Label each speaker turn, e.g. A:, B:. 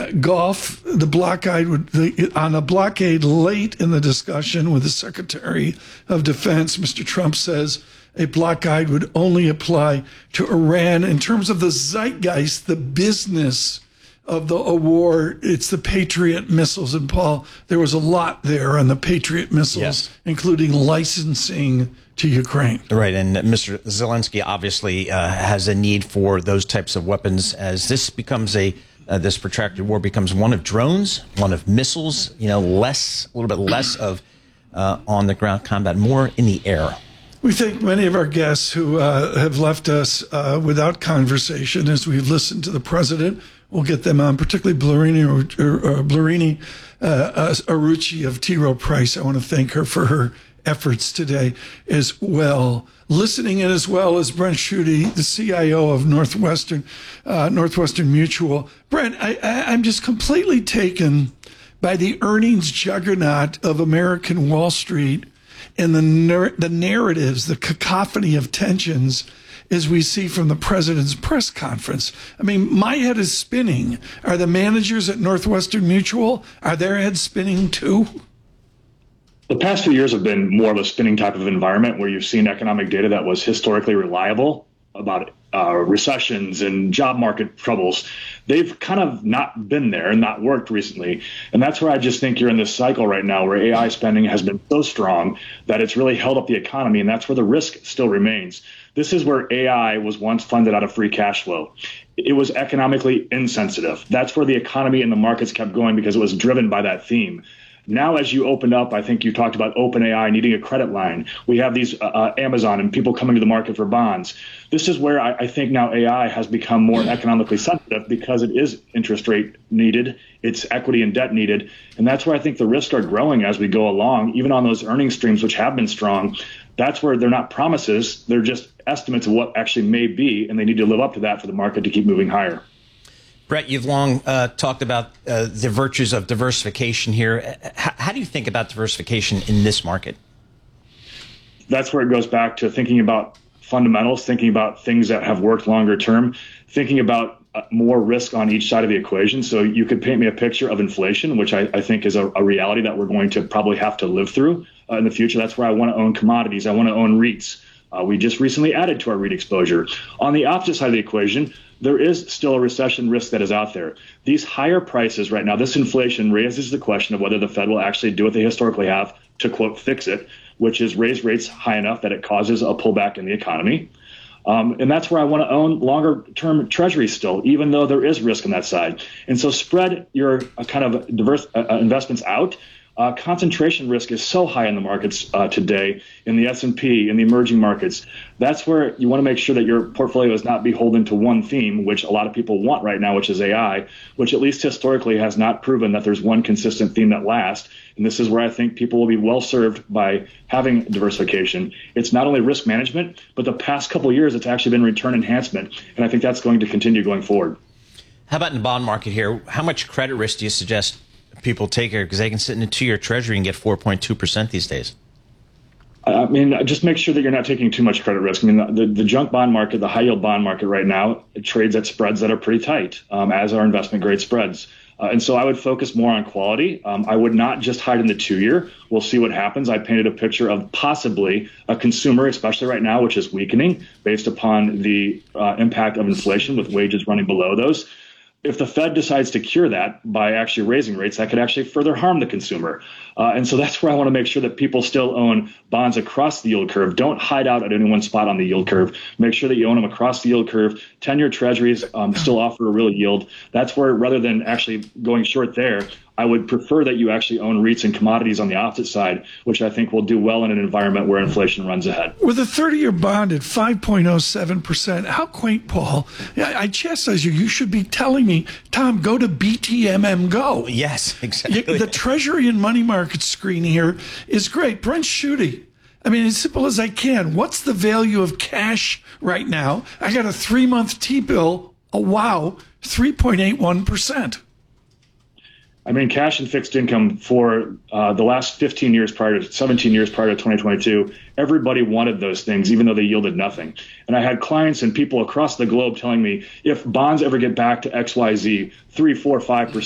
A: golf, the blockade on a blockade late in the discussion with the Secretary of Defense, Mr. Trump says a blockade would only apply to Iran. In terms of the zeitgeist, the business of the war, it's the Patriot missiles. And Paul, there was a lot there on the Patriot missiles, yes, including licensing to Ukraine.
B: Right, and Mr. Zelensky obviously has a need for those types of weapons as this becomes this protracted war becomes one of drones, one of missiles, a little bit less of on the ground combat, more in the air.
A: We thank many of our guests who have left us without conversation as we've listened to the president. We'll get them on, particularly Blurini Arucci of T. Rowe Price. I want to thank her for her efforts today as well. Listening in as well as Brent Schutte, the CIO of Northwestern Mutual. Brent, I'm just completely taken by the earnings juggernaut of American Wall Street and the narratives, the cacophony of tensions as we see from the president's press conference. I mean, my head is spinning. Are the managers at Northwestern Mutual, are their heads spinning too?
C: The past few years have been more of a spinning type of environment where you've seen economic data that was historically reliable about recessions and job market troubles. They've kind of not been there and not worked recently. And that's where I just think you're in this cycle right now where AI spending has been so strong that it's really held up the economy. And that's where the risk still remains. This is where AI was once funded out of free cash flow. It was economically insensitive. That's where the economy and the markets kept going because it was driven by that theme. Now, as you open up, I think you talked about OpenAI needing a credit line. We have these Amazon and people coming to the market for bonds. This is where I think now AI has become more economically sensitive because it is interest rate needed, it's equity and debt needed. And that's where I think the risks are growing as we go along, even on those earnings streams, which have been strong. That's where they're not promises. They're just estimates of what actually may be, and they need to live up to that for the market to keep moving higher.
B: Brett, you've long talked about the virtues of diversification here. How do you think about diversification in this market?
C: That's where it goes back to thinking about fundamentals, thinking about things that have worked longer term, thinking about more risk on each side of the equation. So you could paint me a picture of inflation, which I think is a reality that we're going to probably have to live through in the future. That's where I want to own commodities. I want to own REITs. We just recently added to our REIT exposure. On the opposite side of the equation, there is still a recession risk that is out there. These higher prices right now, this inflation raises the question of whether the Fed will actually do what they historically have to, quote, fix it, which is raise rates high enough that it causes a pullback in the economy. And that's where I want to own longer-term treasuries still, even though there is risk on that side. And so spread your kind of diverse investments out. Concentration risk is so high in the markets today, in the S&P, in the emerging markets. That's where you want to make sure that your portfolio is not beholden to one theme, which a lot of people want right now, which is AI, which at least historically has not proven that there's one consistent theme that lasts. And this is where I think people will be well served by having diversification. It's not only risk management, but the past couple of years, it's actually been return enhancement. And I think that's going to continue going forward.
B: How about in the bond market here? How much credit risk do you suggest people take here, because they can sit in a 2-year treasury and get 4.2% these days?
C: I mean, just make sure that you're not taking too much credit risk. I mean, the junk bond market, the high yield bond market right now, it trades at spreads that are pretty tight, as are investment grade spreads. And so I would focus more on quality. I would not just hide in the 2-year. We'll see what happens. I painted a picture of possibly a consumer, especially right now, which is weakening based upon the impact of inflation with wages running below those. If the Fed decides to cure that by actually raising rates, that could actually further harm the consumer. And so that's where I want to make sure that people still own bonds across the yield curve. Don't hide out at any one spot on the yield curve. Make sure that you own them across the yield curve. 10-year treasuries still offer a real yield. That's where, rather than actually going short there, I would prefer that you actually own REITs and commodities on the opposite side, which I think will do well in an environment where inflation runs ahead.
A: With a 30-year bond at 5.07%, how quaint, Paul. I chastise you. You should be telling me, Tom, go to BTMM Go.
B: Yes, exactly.
A: The Treasury and Money Market screen here is great. Brent Schutte, I mean, as simple as I can, what's the value of cash right now? I got a 3-month T-bill, 3.81%.
C: I mean, cash and fixed income for the last 17 years prior to 2022, everybody wanted those things, even though they yielded nothing. And I had clients and people across the globe telling me, if bonds ever get back to XYZ, 3, 4, 5%,